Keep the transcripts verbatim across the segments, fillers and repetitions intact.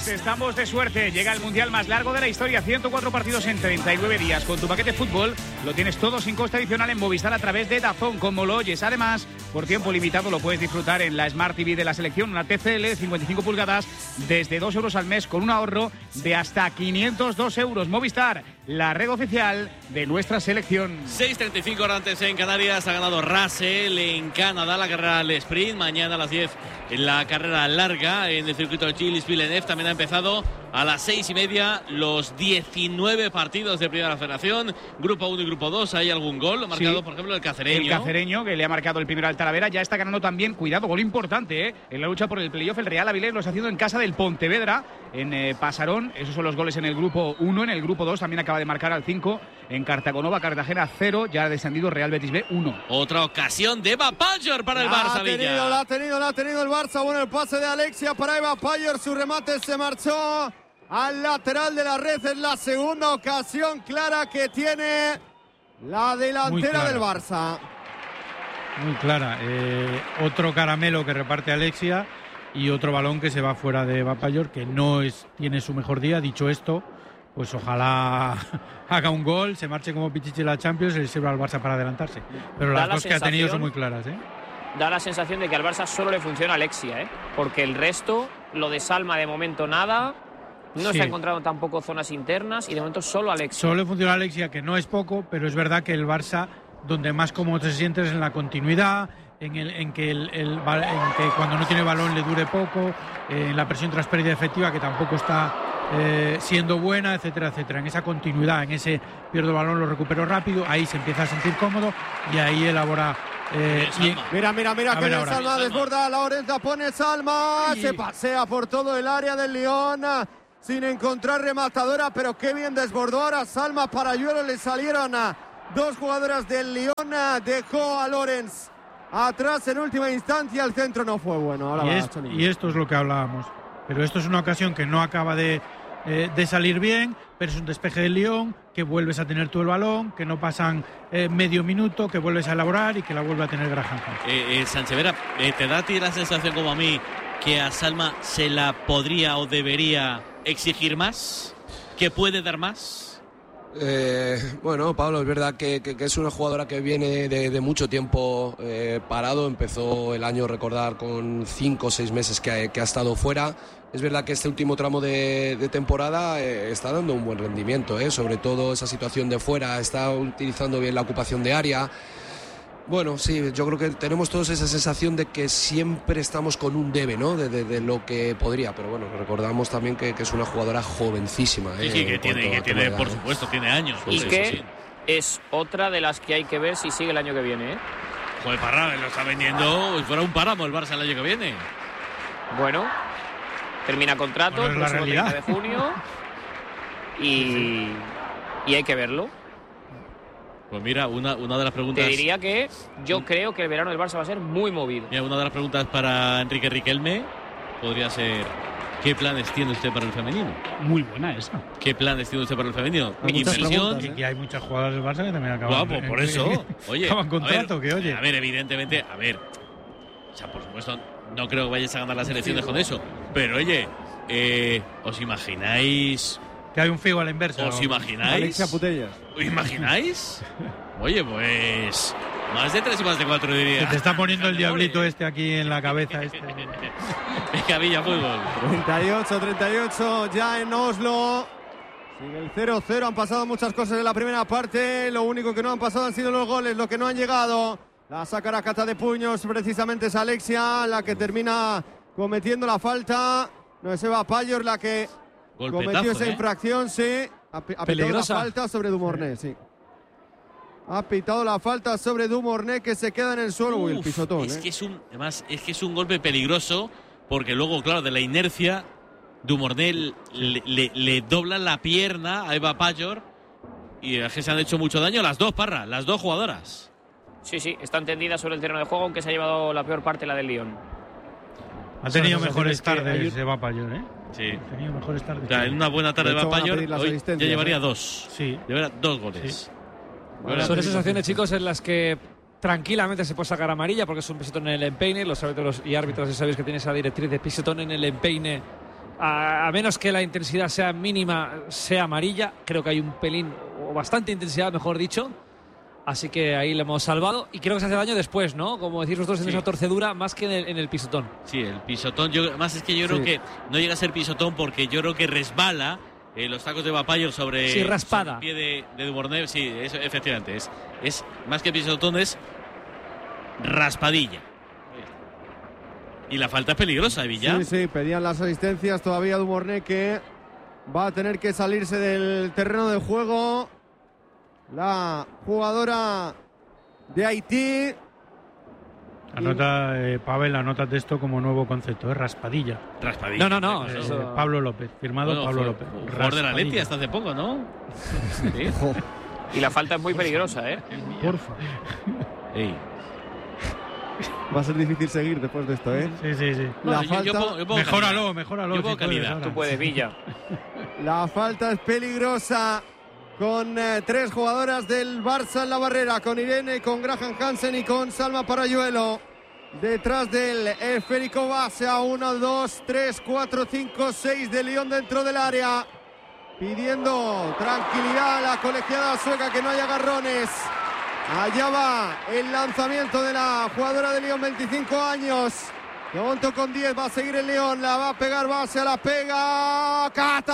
Pues estamos de suerte. Llega el mundial más largo de la historia. ciento cuatro partidos en treinta y nueve días. Con tu paquete fútbol lo tienes todo sin coste adicional en Movistar a través de DAZN, como lo oyes. Además, por tiempo limitado lo puedes disfrutar en la Smart T V de la selección, una T C L de cincuenta y cinco pulgadas desde dos euros al mes con un ahorro de hasta quinientos dos euros. Movistar, la red oficial de nuestra selección. seis treinta y cinco horas antes en Canarias. Ha ganado Russell en Canadá la carrera al sprint. Mañana a las diez en la carrera larga en el circuito de Gilles-Villeneuve. También ha empezado a las seis y media los diecinueve partidos de Primera Federación. Grupo uno y Grupo dos. ¿Hay algún gol? Ha marcado, sí, por ejemplo, el Cacereño. El Cacereño, que le ha marcado el primero al Talavera. Ya está ganando también, cuidado, gol importante, ¿eh? En la lucha por el playoff. El Real Avilés lo está haciendo en casa del Pontevedra, en eh, Pasarón. Esos son los goles en el Grupo uno. En el Grupo dos también acaba de marcar al cinco. En Cartagonova, Cartagena cero. Ya ha descendido Real Betis B uno. Otra ocasión de Eva Pajor para el Barça, Villa. La ha tenido, la ha tenido el Barça. Bueno, el pase de Alexia para Eva Pajor. Su remate se marchó al lateral de la red. Es la segunda ocasión clara que tiene la delantera del Barça. Muy clara. Eh, otro caramelo que reparte Alexia y otro balón que se va fuera de Eva Pajor, que no es, tiene su mejor día. Dicho esto, pues ojalá haga un gol, se marche como Pichichi en la Champions y le sirva al Barça para adelantarse. Pero las dos que ha tenido son muy claras, ¿eh? Da la sensación de que al Barça solo le funciona Alexia, ¿eh? Porque el resto, lo de Salma de momento nada, no sí. se ha encontrado tampoco zonas internas y de momento solo Alexia. Solo le funciona Alexia, que no es poco, pero es verdad que el Barça, donde más cómodo se siente es en la continuidad, en, el, en, que, el, el, en que cuando no tiene balón le dure poco, eh, en la presión tras pérdida efectiva, que tampoco está eh, siendo buena, etcétera, etcétera. En esa continuidad, en ese pierdo el balón, lo recupero rápido, ahí se empieza a sentir cómodo y ahí elabora. Eh, y, mira, mira, mira, que de Salma desborda, Laurenza pone Salma, y... se pasea por todo el área del Lyon sin encontrar rematadora, pero qué bien desbordó ahora Salma. Para Ayuelo le salieron a dos jugadoras del Lyon, dejó a Lorenz atrás en última instancia, el centro no fue bueno. Ahora y, va es, y esto es lo que hablábamos, pero esto es una ocasión que no acaba de, eh, de salir bien, pero es un despeje del Lyon, que vuelves a tener tú el balón, que no pasan eh, medio minuto, que vuelves a elaborar y que la vuelve a tener Graham. Eh, eh, Sanchevera, eh, ¿te da a ti la sensación como a mí que a Salma se la podría o debería exigir más? ¿Que puede dar más? Eh, bueno, Pablo, es verdad que, que, que es una jugadora que viene de, de mucho tiempo eh, parado. Empezó el año, recordar, con cinco o seis meses que ha, que ha estado fuera. Es verdad que este último tramo de, de temporada eh, está dando un buen rendimiento, eh, sobre todo esa situación de fuera, está utilizando bien la ocupación de área. Bueno, sí, yo creo que tenemos todos esa sensación de que siempre estamos con un debe, ¿no? De, de, de lo que podría, pero bueno, recordamos también que, que es una jugadora jovencísima. Sí, ¿eh? sí, que tiene, que tiene por supuesto, tiene años. Y pues, que sí, sí. es otra de las que hay que ver si sigue el año que viene, ¿eh? Joder, Parra, lo está vendiendo, si fuera un páramo el Barça el año que viene. Bueno, termina contrato bueno, el próximo treinta de junio y, y hay que verlo. Pues mira, una, una de las preguntas... Te diría que yo creo que el verano del Barça va a ser muy movido. Mira, una de las preguntas para Enrique Riquelme podría ser: ¿qué planes tiene usted para el femenino? Muy buena esa. ¿Qué planes tiene usted para el femenino? Hay Inversión. ¿eh? Y hay muchas jugadoras del Barça que también acaban. Guapo, por eso. Oye, acaban contrato, a ver, que oye. A ver, evidentemente, a ver. O sea, por supuesto, no creo que vayáis a ganar las elecciones con eso. Pero oye, eh, ¿os imagináis? Que hay un figo a la inversa. ¿Os imagináis? Alexia Putellas. ¿Os imagináis? Oye, pues más de tres y más de cuatro diría. Se te está poniendo el diablito este aquí en la cabeza. Este. Venga, Villa, fútbol. treinta y ocho treinta y ocho ya en Oslo. Sigue el cero cero. Han pasado muchas cosas en la primera parte. Lo único que no han pasado han sido los goles, lo que no han llegado. La saca la cata de puños, precisamente es Alexia la que termina cometiendo la falta. No es Eva Pajor la que Golpetazo, cometió esa ¿eh? infracción, sí. Ha, ha pitado la falta sobre Dumornay, sí. Ha pitado la falta sobre Dumornay, que se queda en el suelo. Uy, el pisotón, es ¿eh? que es un, además, es que es un golpe peligroso, porque luego, claro, de la inercia, Dumornay le, le, le dobla la pierna a Eva Pajor y es que se han hecho mucho daño las dos, Parra, las dos jugadoras. Sí, sí, están tendidas sobre el terreno de juego, aunque se ha llevado la peor parte la del Lyon. Ha tenido O sea, mejores es que tardes hay... Eva Pajor, ¿eh? Sí. Ha tenido mejores tardes. O sea, en una buena tarde de Eva Pajor hoy ya llevaría ¿eh? dos. Sí. Llevaría dos goles. Sí. Bueno, son sensaciones, chicos, en las que tranquilamente se puede sacar amarilla porque es un pisotón en el empeine. Los árbitros y árbitros, ya sabéis que tiene esa directriz de pisotón en el empeine a, a menos que la intensidad sea mínima, sea amarilla. Creo que hay un pelín, o bastante intensidad, mejor dicho. Así que ahí le hemos salvado. Y creo que se hace daño después, ¿no? Como decís vosotros, en sí. esa torcedura, más que en el, en el pisotón. Sí, el pisotón. Yo, además es que yo creo sí. que no llega a ser pisotón porque yo creo que resbala eh, los tacos de Bapayo sobre, sí, raspada. sobre el pie de, de Dubornet. Sí, eso, efectivamente. Es, es más que pisotón, es raspadilla. Y la falta es peligrosa, Villa. Sí, sí, pedían las asistencias todavía Dubornet, que va a tener que salirse del terreno de juego. La jugadora de Haití. Anota, eh, Pavel, anótate esto como nuevo concepto, es raspadilla. Raspadilla. No, no, no. Eh, eso... Pablo López, firmado bueno, Pablo fue, López. Jugador de la Leti hasta hace poco, ¿no? Sí. Y la falta es muy peligrosa, ¿eh? Porfa. Ey. Va a ser difícil seguir después de esto, ¿eh? Sí, sí, sí. La no, falta... yo, yo pongo, yo pongo mejóralo, calidad. mejóralo. Yo pongo si calidad. puedes, Tú puedes, Villa. La falta es peligrosa. Con eh, tres jugadoras del Barça en la barrera, con Irene, con Graham Hansen y con Salma Parayuelo. Detrás del esférico base a uno, dos, tres, cuatro, cinco, seis de Lyon dentro del área. Pidiendo tranquilidad a la colegiada sueca, que no haya agarrones. Allá va el lanzamiento de la jugadora de Lyon, veinticinco años. De momento con diez va a seguir el Lyon, la va a pegar base, a la pega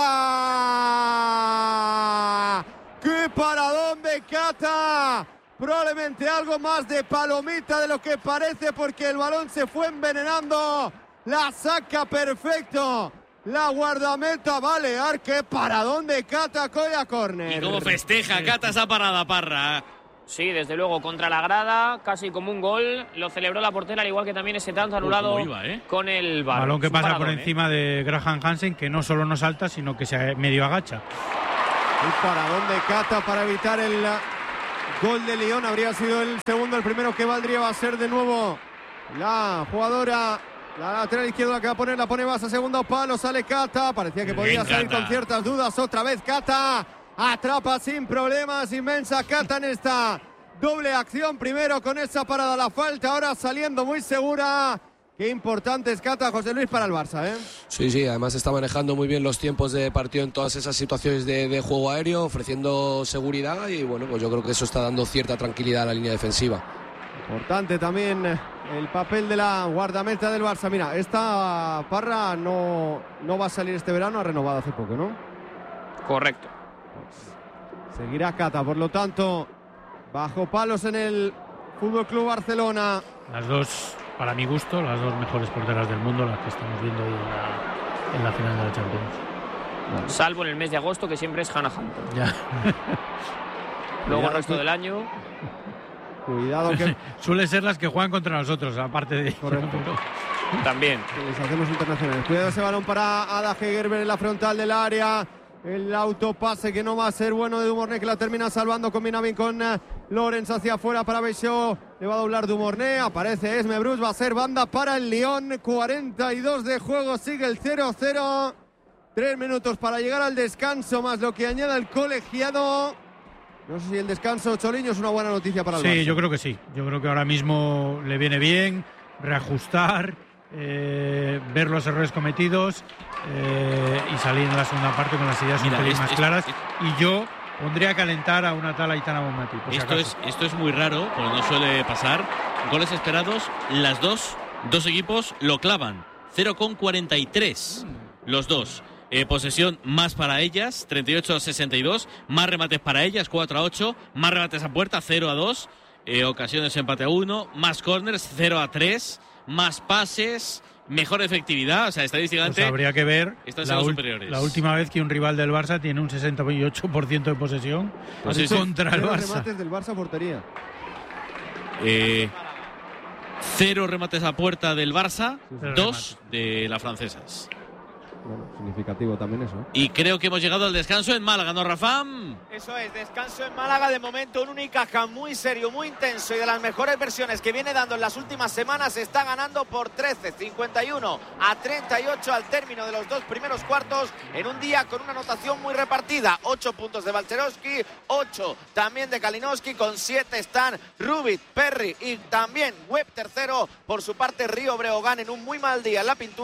Cata. ¡Qué paradón de Cata! Probablemente algo más de palomita de lo que parece, porque el balón se fue envenenando. La saca perfecto la guardameta Balear. ¡Qué paradón de Cata! Coya córner. Y cómo festeja Cata esa parada, Parra. Sí, desde luego, contra la grada, casi como un gol. Lo celebró la portera, al igual que también ese tanto anulado iba, ¿eh? con el balón. Balón que pasa paradón, por ¿eh? encima de Graham Hansen, que no solo no salta, sino que se medio agacha. El paradón de Cata para evitar el gol de Lyon. Habría sido el segundo, el primero que valdría va a ser de nuevo la jugadora, la lateral izquierda que va a poner, la pone más a segundo palo, sale Cata. Parecía que podía salir con ciertas dudas. Otra vez Cata. Atrapa sin problemas, inmensa Cata en esta doble acción. Primero con esa parada, la falta, ahora saliendo muy segura. Qué importante es Cata, José Luis, para el Barça, ¿eh? Sí, sí, además está manejando muy bien los tiempos de partido en todas esas situaciones de, de juego aéreo, ofreciendo seguridad y bueno, pues yo creo que eso está dando cierta tranquilidad a la línea defensiva. Importante también el papel de la guardameta del Barça. Mira, esta Parra no, no va a salir este verano, ha renovado hace poco, ¿no? Correcto. Seguirá Cata, por lo tanto, bajo palos en el Fútbol Club Barcelona. Las dos, para mi gusto, las dos mejores porteras del mundo, las que estamos viendo hoy en la, en la final de la Champions. Bueno. Salvo en el mes de agosto, que siempre es Hannah Hampton. Ya. Luego el resto del año. Cuidado que. Suelen ser las que juegan contra nosotros, aparte de. Correcto. También. Les hacemos internacionales. Cuidado ese balón para Ada Hegerberg en la frontal del área. El autopase que no va a ser bueno de Dubornet, que la termina salvando. Combina bien con uh, Lorenz hacia afuera para Beixó. Le va a doblar Dubornet. Aparece Esme Bruce. Va a ser banda para el Lyon. cuarenta y dos de juego. Sigue el cero cero. Tres minutos para llegar al descanso, más lo que añada el colegiado. No sé si el descanso, Choliño, es una buena noticia para el Barça. Sí, yo creo que sí. Yo creo que ahora mismo le viene bien reajustar, eh, ver los errores cometidos eh, y salir en la segunda parte con las ideas Mira, un pelín es, más es, claras. Es, y yo pondría a calentar a una tal Aitana Bonmatí. Esto, si es, esto es muy raro, porque no suele pasar. Goles esperados, las dos, dos equipos lo clavan. cero coma cuarenta y tres los dos. Eh, posesión más para ellas, treinta y ocho a sesenta y dos. Más remates para ellas, cuatro a ocho. Más remates a puerta, cero a dos. Eh, ocasiones empate a uno. Más corners, cero a tres. Más pases, mejor efectividad. O sea, estadísticamente pues habría que ver están la, superiores. La última vez que un rival del Barça tiene un sesenta y ocho por ciento de posesión pues sí, contra sí. el Barça. Cero remates del Barça portería. Eh, cero remates a puerta del Barça, cero dos remates de las francesas. Bueno, significativo también eso. Y creo que hemos llegado al descanso en Málaga, ¿no, Rafam? Eso es, descanso en Málaga. De momento un Unicaja muy serio, muy intenso y de las mejores versiones que viene dando en las últimas semanas. Está ganando por trece, cincuenta y uno a treinta y ocho al término de los dos primeros cuartos, en un día con una anotación muy repartida. ocho puntos de Balcerowski, ocho también de Kalinowski, con siete están Rubit, Perry y también Webb tercero. Por su parte, Río Breogán en un muy mal día en la pintura,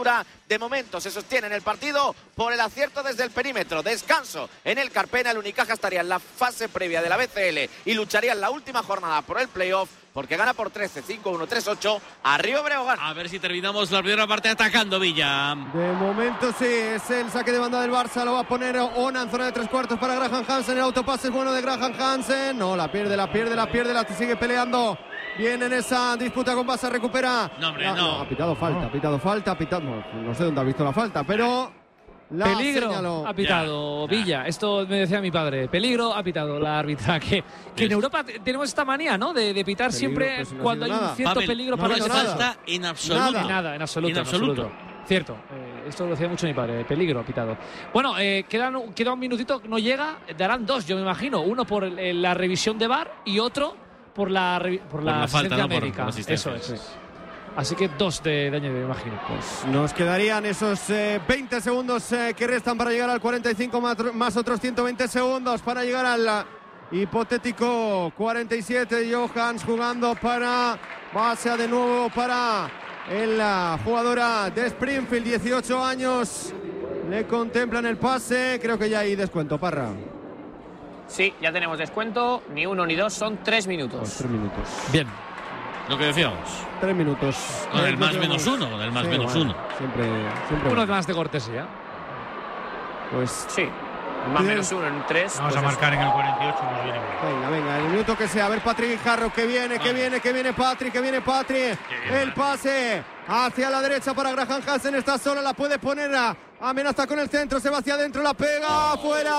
De momento se sostiene en el partido por el acierto desde el perímetro. Descanso en el Carpena. El Unicaja estaría en la fase previa de la B C L y lucharía en la última jornada por el playoff, porque gana por trece, cinco uno, tres ocho a Río Breogán. A ver si terminamos la primera parte atacando Villa. De momento sí, es el saque de banda del Barça, lo va a poner Ona en zona de tres cuartos para Graham Hansen. El autopase es bueno de Graham Hansen. No, la pierde, la pierde, la pierde, la sigue peleando. Viene en esa disputa con Barça, recupera. No, hombre, la, no. no. Ha pitado falta, ha pitado falta, ha pitado. No, no sé dónde ha visto la falta, pero. La Peligro señaló. ha pitado Ya, Villa. Esto me decía mi padre. Peligro ha pitado la árbitra. Que, que en Europa t- tenemos esta manía, ¿no? De, de pitar Peligro, siempre pues no ha cuando hay sido un nada. cierto Pavel, peligro no para le el nada. falta en absoluto. Nada. Nada, en absoluto. En en absoluto. absoluto. Cierto. Eh, esto lo decía mucho mi padre. Peligro ha pitado. Bueno, eh, quedan, queda un minutito. No llega. Darán dos, yo me imagino. Uno por el- la revisión de V A R y otro por la, revi- por la, la falta, asistencia ¿no? Por- médica. por la asistencia. Eso es. Así que dos de, de añadido, me imagino. Pues nos quedarían esos eh, veinte segundos eh, que restan para llegar al cuarenta y cinco, más, más otros ciento veinte segundos para llegar al hipotético cuarenta y siete. Johans jugando para Basea de nuevo para la jugadora de Springfield, dieciocho años. Le contemplan el pase. Creo que ya hay descuento, Parra. Sí, ya tenemos descuento. Ni uno ni dos, son tres minutos. Pues tres minutos. Bien. Lo que decíamos. Tres minutos. Con el Eh, más no menos tenemos- uno, del más Sí, menos bueno, uno. Siempre, siempre. Uno más de cortesía. Pues Sí, más Bien. menos uno en tres. Vamos pues a eso. marcar en el cuarenta y ocho, nos viene bien. venga, venga, el minuto que sea. A ver, Patrick Guijarro, que viene, que viene, que viene Patrick, que viene Patrick. El pase hacia la derecha para Graham Hansen. Está sola, la puede poner a. Amenaza con el centro, se va hacia adentro, la pega afuera.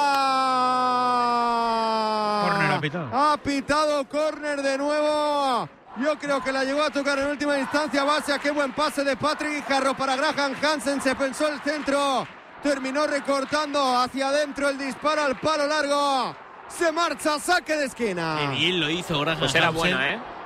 Córner ha pitado. Ha pitado córner de nuevo. Yo creo que la llegó a tocar en última instancia. Base a qué buen pase de Patrick Guijarro para Graham Hansen. Se pensó el centro. Terminó recortando hacia adentro el disparo al palo largo. Se marcha, saque de esquina. Qué bien lo hizo Graham Pues era Hansen. buena, ¿eh?